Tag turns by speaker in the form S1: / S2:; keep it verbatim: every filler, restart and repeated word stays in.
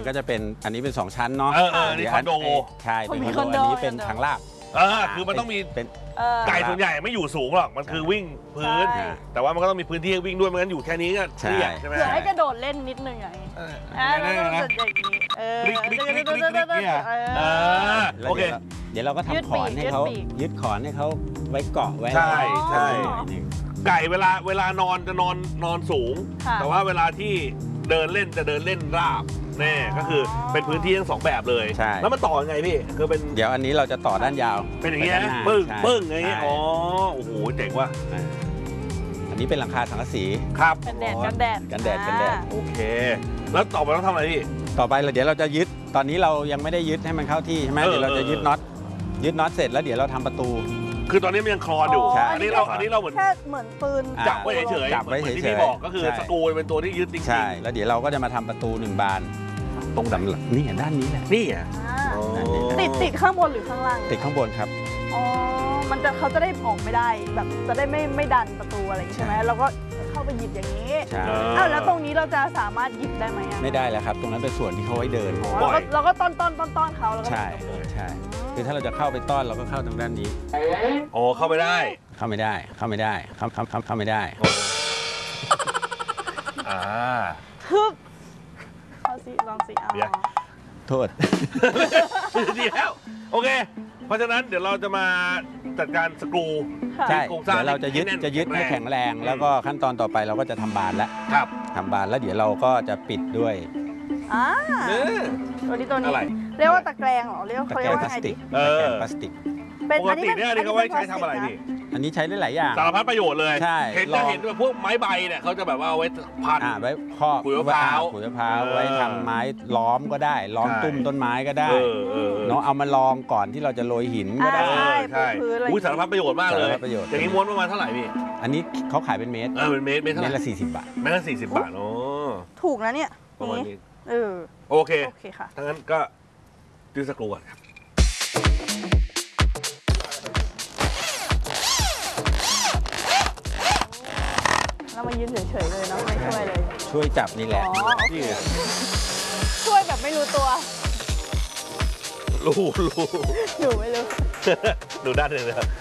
S1: มันก็จะเป็นอันนี้เป็นสองชั้นเนาะ
S2: เออเออนี่คอนโด
S1: ใช่เป็นคอนโดอันนี้เป็นทางลาด
S2: เออคือมันต้องมี
S1: เป็น
S2: ไก่ส่วนใหญ่ไม่อยู่สูงหรอกมันคือวิ่งพื้นแต่ว่ามันก็ต้องมีพื้นที่ให้วิ่งด้วยไม่งั้นอยู่แค่นี้ก็เตี้ยใช่ไหม
S3: เผื่อให้กระโดดเล่นนิดนึงอย่างนี้อ่าแล้วก็จะอย่างนี้เออ
S2: โอเค
S1: เดี๋ยวเราก็ทำขอนให้เขายึดขอนให้เขาไว้เกาะไว้
S2: ใช่ใช่ไก่เวลาเวลานอนจะนอนนอนสูงแต่ว่าเวลาที่เดินเล่นจะเดินเล่นราบแน่ก็คือเป็นพื้นที่ทั้งสองแบบเลยแล้วมันต่อยังไงพี่คือเป็น
S1: เดี๋ยวอันนี้เราจะต่อด้านยาว
S2: เป็นอย่างเงี้ยปึ้งปึ้งอย่างเงี้ยอ๋อโอ้โหเจ๋งว่ะ
S1: อันนี้เป็นหลังคาสังกะสี
S2: ครับ
S3: กันแดดกันแดด
S1: กันแดดกันแดด
S2: โอเคแล้วต่อไปต้องทำอะไรพี่
S1: ต่อไปเราเดี๋ยวเราจะยึดตอนนี้เรายังไม่ได้ยึดให้มันเข้าที่ใช่ไหมเดี๋ยวเราจะยึดน็อตยึดน็อตเสร็จแล้วเดี๋ยวเราทำประตู
S2: คือตอนนี้มันยังคลอนอยู่อันนี้เราอันนี้เราเหมือน
S3: แค่เหมือนปืน
S2: จับไว้เฉยๆ
S1: จับไว้เฉยๆ
S2: ที่พี่บอกก็คือสกรูเป็นตัวที่ยึดจริงๆ
S1: ใช่แล้วเดี๋ยวเราก็จะมาทำประตูหนึ่งบานตรงด้านนี่ด้านนี้แหละ
S2: นี่อ่ะ
S3: ติดติดข้างบนหรือข้างล่าง
S1: ติดข้างบนครับ
S3: อ๋อมันจะเขาจะได้ออกไม่ได้แบบจะได้ไม่ไม่ดันประตูอะไรอย่างนี้ใช่ไหมเราก็เข้าไปหยิบอย่างนี้
S1: ใช่
S3: อ้าวแล้วตรงนี้เราจะสามารถหยิบได้ไหม
S1: ไม่ได้แล้วครับตรงนั้นเป็นส่วนที่เขาไว้เดิน
S3: เราก็เราก็ต้อนต้อนต้อนต้อนเขาแล้วก็
S1: ใช่ใช่คือถ้าเราจะเข้าไปต้อนเราก็เข้าทางด้านนี้
S2: โอ้เข้าไม่ได้
S1: เข้าไม่ได้เข้าไม่ได้เข้าเข้าเข้าเข้าไม่ได้
S2: อ่า
S3: ฮึบเอาสิลองสิเอา
S1: โทษ
S2: ดีแล้วโอเคเพราะฉะนั้นเดี๋ยวเราจะมาจัดการสกรู
S1: ใช่เดี๋ยวเราจะยึดจะยึดให้แข็งแรงแล้วก็ขั้นตอนต่อไปเราก็จะทำบานแล้ว
S2: ครับ
S1: ทำบานแล้วเดี๋ยวเราก็จะปิดด้วย
S3: อ่าตัวนี้ตัวนี้เรียกว่าตะแกรงเหรอเรียกว่าเขาเรียกว่าไงดิ
S1: ตะแกรงพลาสติก
S2: ปกติเนี่ยอันนี้เขาไว้ใช้ทำอะไรพี่
S1: อันนี้ใช้ได้หลายอย่าง
S2: สารพัดประโยชน์เลย
S1: ใช่
S2: เห็นจะเห็นแบบพวกไม้ใบเนี่ยเขาจะแบบว่าเอาไว้พัน
S1: ไว้ครอบ
S2: ขุยมะพร้าว
S1: ขุยมะพร้าวไว้ทำไม้ล้อมก็ได้ล้อมตุ้มต้นไม้ก็ได้เนาะเอามาลองก่อนที่เราจะโรยหินก็ได้
S3: ใช่ใช่
S2: อุ้ยสารพัดประโยชน์มากเลยอย่างนี้ม้วนประมาณเท่าไหร่พี่
S1: อันนี้เขาขายเป็นเมตร
S2: เออเป็นเมตรเมตรเท่าไหร่
S1: เมตรละสี่สิบบาท
S2: เมตรละสี่สิบบาทโอ้
S3: ถูกนะเนี่ย
S2: ประมาณนี้
S3: เออ
S2: โอเค
S3: โอเคค่ะ
S2: ทั้งนั้นก็ดูสกรูก่อนครับ
S3: เรามายืนเฉยๆเลยเนาะไม่ช่วยเลย
S1: ช่วยจับนี่แหละ
S3: ช่วยแบบไม่รู้ตัว
S2: รู้รู้
S3: หนูไม่รู้
S2: ดูด้านเลยนะ